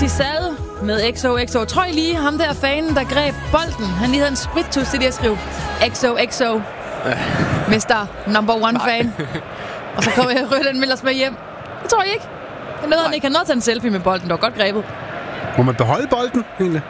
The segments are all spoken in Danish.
Tizal med XOXO. Tror I lige, ham der fanen, der greb bolden, han lige havde en sprittus til det at skrive XOXO. Mr. Number One fan. Og så kommer jeg og rører den ellers med hjem. Det tror jeg ikke. Det nåede han ikke. Han nåede at tage en selfie med bolden. Det var godt grebet. Må man beholde bolden, egentlig?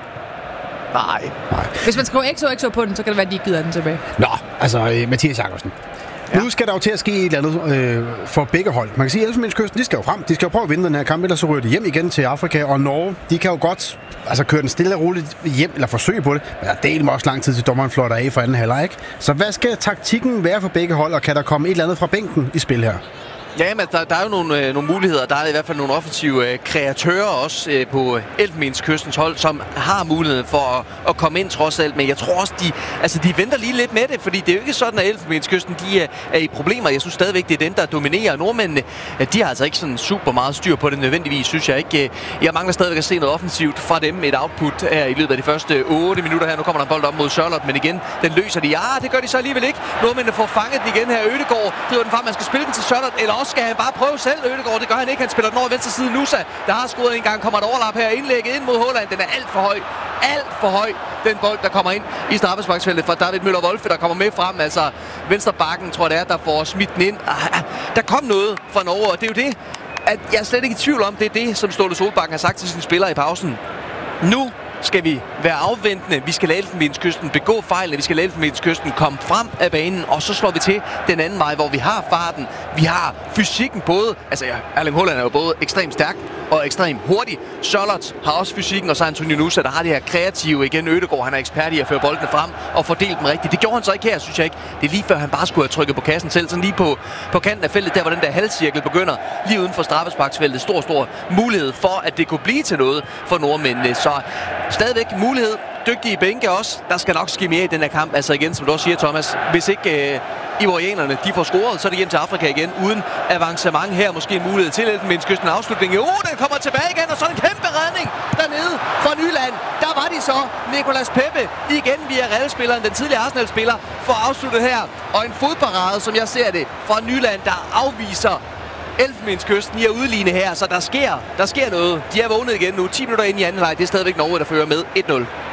Nej. Hvis man skriver XOXO på den, så kan det være, at de ikke gider den tilbage. Nå, altså Mathias Jakobsen. Ja. Nu skal der jo til at ske et eller andet for begge hold. Man kan sige, at Elfenbenskysten, de skal jo frem. De skal jo prøve at vinde den her kamp, ellers så ryger de hjem igen til Afrika. Og Norge, de kan jo godt køre den stille og roligt hjem, eller forsøge på det. Men der deler også lang tid til dommeren fløjter af for anden halvleg, ikke? Så hvad skal taktikken være for begge hold, og kan der komme et eller andet fra bænken i spil her? Ja, men der er jo nogle muligheder. Der er i hvert fald nogle offensive kreatører også på Elfenbenskystens hold, som har muligheden for at komme ind trods alt. Men jeg tror også, de venter lige lidt med det, fordi det er jo ikke sådan, at Elfenbenskysten de er i problemer. Jeg synes stadigvæk, det er dem, der dominerer. Nordmændene, de har altså ikke sådan super meget styr på det nødvendigvis, synes jeg ikke. Jeg mangler stadigvæk at se noget offensivt fra dem. Et output her i løbet af de første 8 minutter her. Nu kommer der en bold op mod Sørloth, men igen, den løser de. Ja, det gør de så alligevel ikke. Nordmændene får fanget den igen her. Ødegaard driver den frem. Man skal spille den til Sørloth, eller også skal han bare prøve selv. Ødegaard, det gør han ikke. Han spiller den over venstre side. Nusa, der har scoret en gang, kommer et overlap her. Indlægget ind mod Haaland. Den er alt for høj. Alt for høj. Den bold, der kommer ind i straffesparksfeltet fra David Møller-Wolfe, der kommer med frem. Altså venstre bakken, tror jeg det er, der får smidt den ind. Der kom noget fra Norge, og det er jo det, at jeg er slet ikke i tvivl om, det er det, som Ståle Solbakken har sagt til sine spillere i pausen. Nu skal vi være afventende. Vi skal lade Elfenbenskysten begå fejl. Vi skal lade Elfenbenskysten komme frem af banen, og så slår vi til den anden vej, hvor vi har farten. Vi har fysikken både. Altså, Erling Haaland er jo både ekstremt stærk og ekstremt hurtig. Sørloth har også fysikken, og så Antonio Nusa, der har det her kreative igen. Ødegaard, han er ekspert i at føre boldene frem og fordele dem rigtigt. Det gjorde han så ikke her, synes jeg ikke. Det er lige før, han bare skulle have trykket på kassen selv. Sådan lige på kanten af feltet, der hvor den der halvcirkel begynder. Lige uden for straffesparksfeltet. Stor mulighed for, at det kunne blive til noget for nordmændene. Så stadigvæk mulighed. Dygtige bænke også. Der skal nok ske mere i den her kamp. Altså igen, som du også siger, Thomas. Hvis ikke ivorianerne de får scoret, så er det hjem til Afrika igen. Uden avancement her. Måske en mulighed til Elfenbenskysten afslutning. Den kommer tilbage igen, og så en kæmpe redning dernede fra Nyland. Der var de så. Nicolas Pepe igen via Real-spilleren, den tidligere Arsenal-spiller, for afsluttet her. Og en fodparade, som jeg ser det, fra Nyland, der afviser Elfenbenskysten i at udligne her, så der sker noget. De er vågnet igen nu, 10 minutter ind i anden halvleg. Det er stadigvæk Norge, der fører med 1-0.